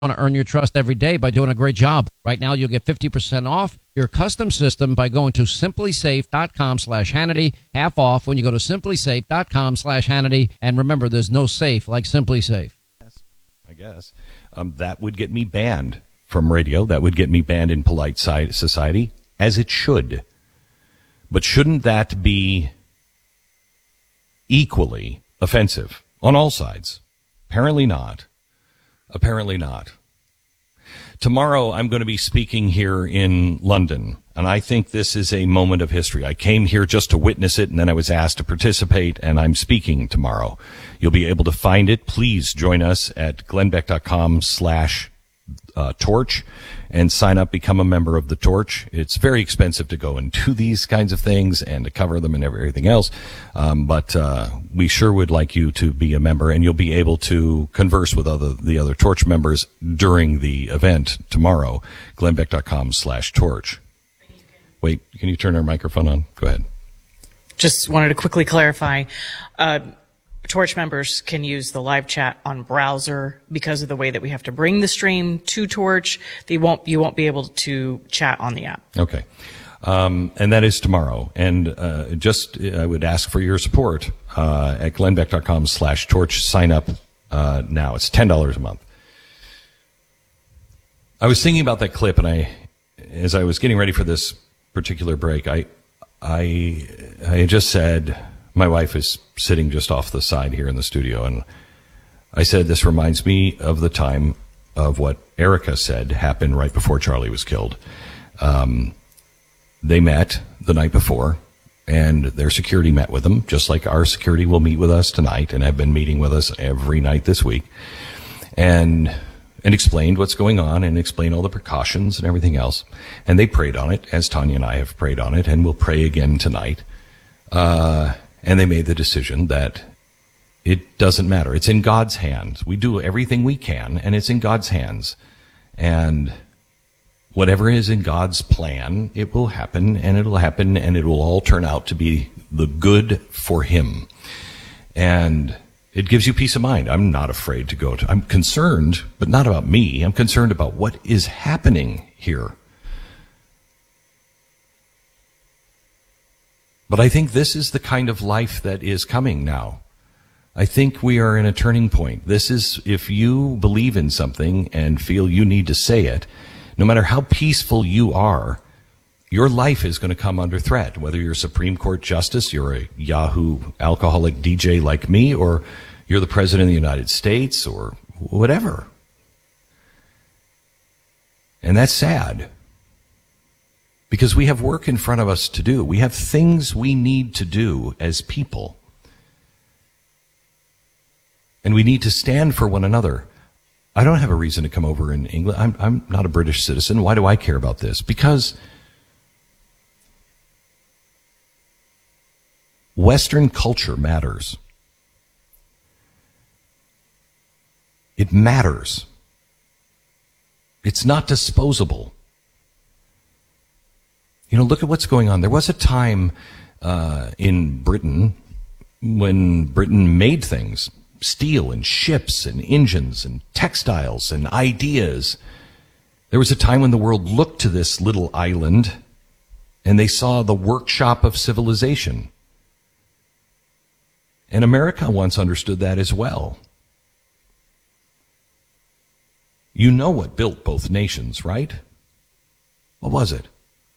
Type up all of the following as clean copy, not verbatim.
want to earn your trust every day by doing a great job. Right now, you'll get 50% off your custom system by going to simplysafe.com/Hannity. Half off when you go to simplysafe.com/Hannity. And remember, there's no safe like Simply Safe. I guess. That would get me banned from radio. That would get me banned in polite society, as it should. But shouldn't that be equally offensive on all sides? Apparently not. Apparently not. Tomorrow I'm going to be speaking here in London, and I think this is a moment of history. I came here just to witness it, and then I was asked to participate, and I'm speaking tomorrow. You'll be able to find it. Please join us at glennbeck.com/torch and sign up, become a member of the Torch. It's very expensive to go and do these kinds of things and to cover them and everything else. But we sure would like you to be a member, and you'll be able to converse with the other Torch members during the event tomorrow. glennbeck.com/torch. Wait, can you turn our microphone on? Go ahead. Just wanted to quickly clarify. Torch members can use the live chat on browser because of the way that we have to bring the stream to Torch. You won't be able to chat on the app. Okay. And that is tomorrow. And I would ask for your support at glennbeck.com/torch. Sign up now. It's $10 a month. I was thinking about that clip, and as I was getting ready for this particular break, I had just said, my wife is sitting just off the side here in the studio, and I said, this reminds me of the time of what Erica said happened right before Charlie was killed. They met the night before, and their security met with them, just like our security will meet with us tonight and have been meeting with us every night this week, and explained what's going on and explained all the precautions and everything else. And they prayed on it, as Tanya and I have prayed on it, and we'll pray again tonight. And they made the decision that it doesn't matter. It's in God's hands. We do everything we can, and it's in God's hands. And whatever is in God's plan, it will happen, and it will all turn out to be the good for Him. And it gives you peace of mind. I'm not afraid to go to. I'm concerned, but not about me. I'm concerned about what is happening here. But I think this is the kind of life that is coming now. I think we are in a turning point. This is, if you believe in something and feel you need to say it, no matter how peaceful you are, your life is going to come under threat. Whether you're a Supreme Court justice, you're a Yahoo alcoholic DJ like me, or you're the President of the United States, or whatever. And that's sad. Because we have work in front of us to do. We have things we need to do as people. And we need to stand for one another. I don't have a reason to come over in England. I'm not a British citizen. Why do I care about this? Because Western culture matters. It matters. It's not disposable. You know, look at what's going on. There was a time in Britain when Britain made things, steel and ships and engines and textiles and ideas. There was a time when the world looked to this little island and they saw the workshop of civilization. And America once understood that as well. You know what built both nations, right? What was it?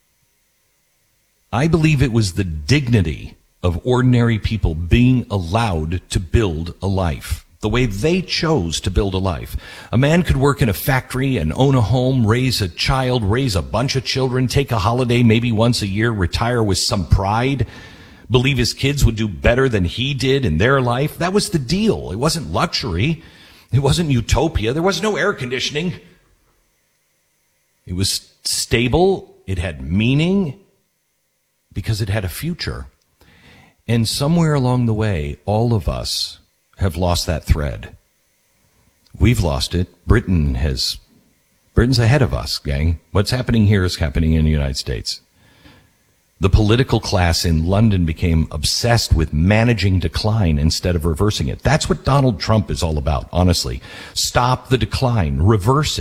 I believe it was the dignity of ordinary people being allowed to build a life, the way they chose to build a life. A man could work in a factory and own a home, raise a child, raise a bunch of children, take a holiday maybe once a year, retire with some pride, believe his kids would do better than he did in their life. That was the deal. It wasn't luxury. It wasn't utopia. There was no air conditioning. It was stable. It had meaning because it had a future. And somewhere along the way, all of us have lost that thread. We've lost it. Britain's ahead of us, gang. What's happening here is happening in the United States. The political class in London became obsessed with managing decline instead of reversing it. That's what Donald Trump is all about, honestly. Stop the decline, reverse it.